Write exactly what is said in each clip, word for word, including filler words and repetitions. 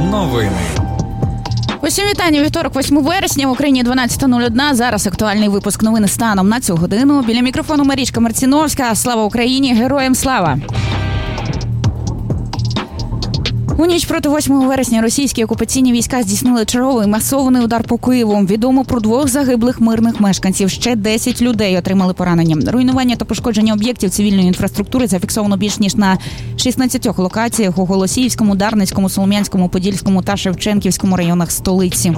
Новини. Усім вітання. Вівторок, восьмого вересня, в Україні дванадцята нуль одна. Зараз актуальний випуск новини станом на цю годину. Біля мікрофону Марічка Марціновська. Слава Україні! Героям слава! У ніч проти восьмого вересня російські окупаційні війська здійснили черговий масований удар по Києву. Відомо про двох загиблих мирних мешканців. Ще десять людей отримали поранення. Руйнування та пошкодження об'єктів цивільної інфраструктури зафіксовано більш ніж на шістнадцятьох локаціях у Голосіївському, Дарницькому, Солом'янському, Подільському та Шевченківському районах столиці.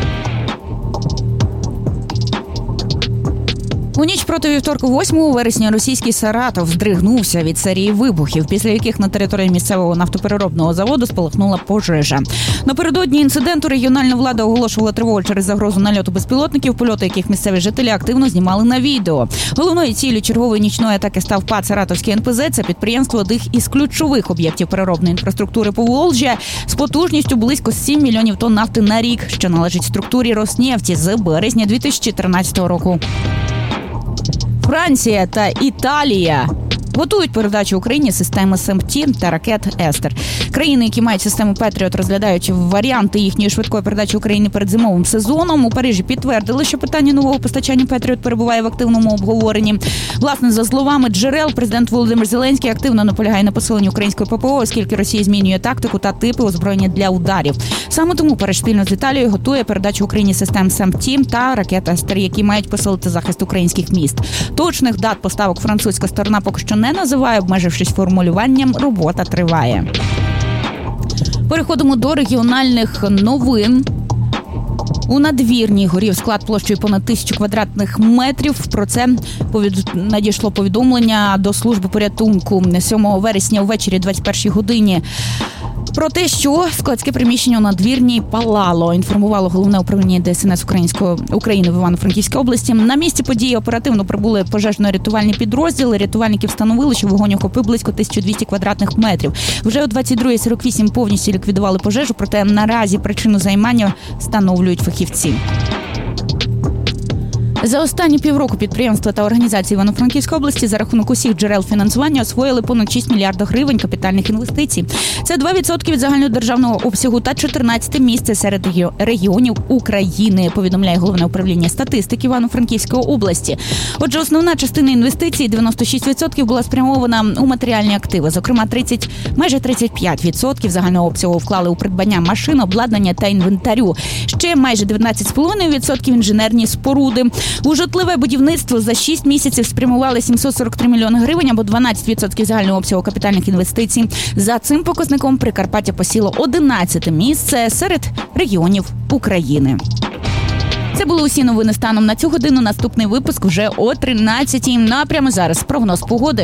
У ніч проти вівторку, восьмого вересня, російський Саратов здригнувся від серії вибухів, після яких на території місцевого нафтопереробного заводу спалахнула пожежа. Напередодні інциденту регіональна влада оголошувала тривогу через загрозу нальоту безпілотників, польоти яких місцеві жителі активно знімали на відео. Головною ціллю чергової нічної атаки став ПАТ «Саратовський ен пе зет». Це підприємство одних із ключових об'єктів переробної інфраструктури Поволжя з потужністю близько сім мільйонів тонн нафти на рік, що належить структурі Роснефті з березня дві тисячі тринадцятого року. Франція та Італія готують передачу Україні системи СЕМ-Ті та ракет «Естер». Країни, які мають систему «Петріот», розглядають варіанти їхньої швидкої передачі України перед зимовим сезоном. У Парижі підтвердили, що питання нового постачання «Петріот» перебуває в активному обговоренні. Власне, за словами джерел, президент Володимир Зеленський активно наполягає на посиленні української ППО, оскільки Росія змінює тактику та типи озброєння для ударів. Саме тому Париж спільно з Італією готує передачу Україні систем СЕМ-Ті та ракет «Естер», які мають посилити захист українських міст. Точних дат поставок французька сторона поки що не називає, обмежившись формулюванням, робота триває. Переходимо до регіональних новин. У Надвірній горів склад площею понад тисячу квадратних метрів. Про це повід... надійшло повідомлення до служби порятунку сьомого вересня увечері двадцять першій годині. Про те, що складське приміщення у Надвірній палало, інформувало головне управління Де Ес Ен Ес Української України в Івано-Франківській області. На місці події оперативно прибули пожежно-рятувальні підрозділи. Рятувальники встановили, що вогонь охопив близько тисячу двісті квадратних метрів. Вже о двадцять друга сорок вісім повністю ліквідували пожежу, проте наразі причину займання встановлюють фахівці. За останні півроку підприємства та організації Івано-Франківської області за рахунок усіх джерел фінансування освоїли понад шість мільярдів гривень капітальних інвестицій. Це два відсотки від загальнодержавного обсягу та чотирнадцяте місце серед регіонів України, повідомляє Головне управління статистики Івано-Франківської області. Отже, основна частина інвестицій, дев'яносто шість відсотків, була спрямована у матеріальні активи. Зокрема, тридцять, майже тридцять п'ять відсотків загального обсягу вклали у придбання машин, обладнання та інвентарю. Ще майже дев'ятнадцять цілих п'ять десятих відсотка інженерні споруди. У житлове будівництво за шість місяців спрямували сімсот сорок три мільйони гривень, або дванадцять відсотків загального обсягу капітальних інвестицій. За цим показником Прикарпаття посіло одинадцяте місце серед регіонів України. Це були усі новини станом на цю годину. Наступний випуск вже о тринадцятій. Напрямо зараз прогноз погоди.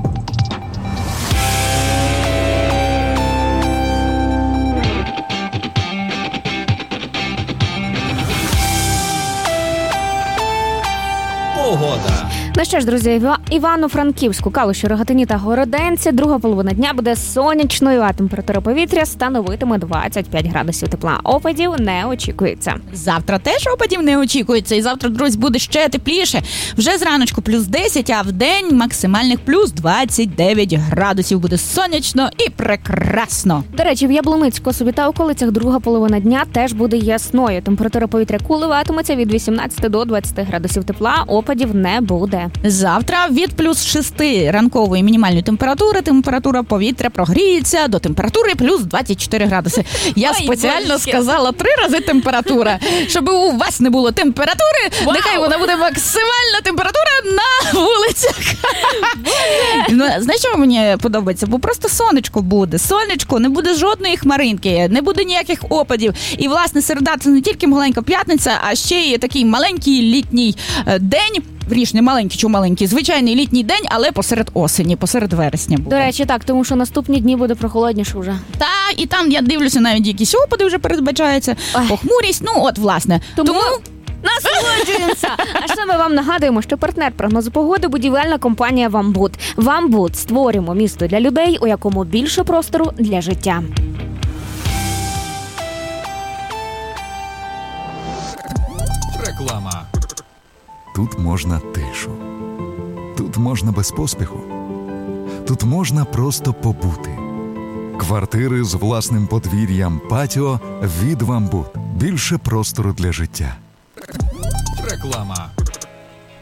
Погода. Ну що ж, друзі, в Івано-Франківську, Калуші, Рогатині та Городенці друга половина дня буде сонячною, а температура повітря становитиме двадцять п'ять градусів тепла. Опадів не очікується. Завтра теж опадів не очікується. І завтра, друзі, буде ще тепліше. Вже зраночку плюс десять, а в день максимальних плюс двадцять дев'ять градусів. Буде сонячно і прекрасно. До речі, в Яблуницьку, собі та околицях друга половина дня теж буде ясною. Температура повітря коливатиметься від вісімнадцяти до двадцяти градусів тепла. Опадів не буде. Завтра від плюс шести ранкової мінімальної температури температура повітря прогріється до температури плюс двадцять чотири градуси. Я Ой, спеціально божечки. сказала три рази температура, щоб у вас не було температури. Вау. Нехай вона буде максимальна температура на вулицях. Ну, знаєш, що мені подобається? Бо просто сонечко буде. Сонечко, не буде жодної хмаринки, не буде ніяких опадів. І, власне, середа – це не тільки маленька п'ятниця, а ще й такий маленький літній день. Вріж, не маленький, чи маленький, звичайний літній день, але посеред осені, посеред вересня буде. До речі, так, тому що наступні дні буде прохолодніше вже. Та, і там, я дивлюся, навіть якісь опади вже передбачаються, Ой. похмурість, ну от, власне. Тому... тому... Насолоджуємося! А ще ми вам нагадуємо, що партнер прогнозу погоди – будівельна компанія «Вамбуд». «Вамбуд» – створюємо місто для людей, у якому більше простору для життя. Реклама. Тут можна тишу. Тут можна без поспіху. Тут можна просто побути. Квартири з власним подвір'ям, патіо від «Вамбут». Більше простору для життя. Реклама.